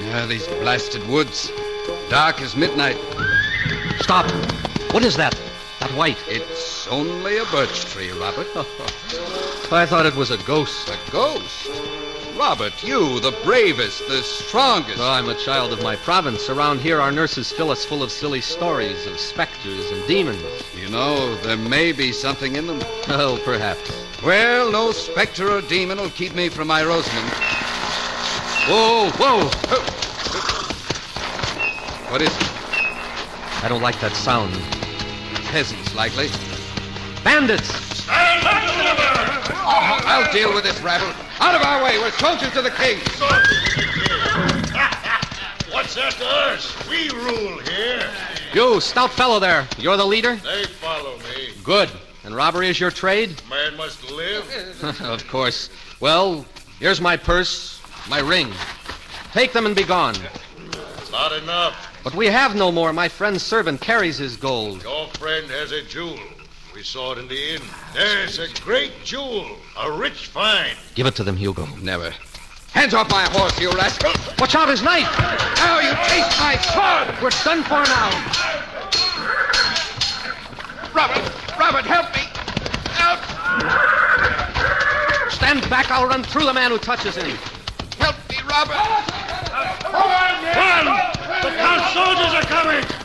These blasted woods. Dark as midnight. Stop. What is that? That white? It's only a birch tree, Robert. I thought it was a ghost. A ghost? Robert, you, the bravest, the strongest. Well, I'm a child of my province. Around here, our nurses fill us full of silly stories of specters and demons. You know, there may be something in them. Oh, perhaps. Well, no specter or demon will keep me from my Rosamond. Whoa, whoa! What is it? I don't like that sound. Peasants, likely. Bandits! Stand back, deliver! I'll deal with this rabble. Out of our way. We're soldiers of the king. What's that to us? We rule here. You, stout fellow there. You're the leader? They follow me. Good. And robbery is your trade? Man must live. Of course. Well, here's my purse, my ring. Take them and be gone. Not enough. But we have no more. My friend's servant carries his gold. Your friend has a jewel. We saw it in the inn. There's a great jewel. A rich find. Give it to them, Hugo. Never. Hands off my horse, you rascal. Watch out, his knife! Now you taste my sword. We're done for now. Robert, help me. Help. Stand back. I'll run through the man who touches him. Help me, Robert. Run! The Count's soldiers are coming!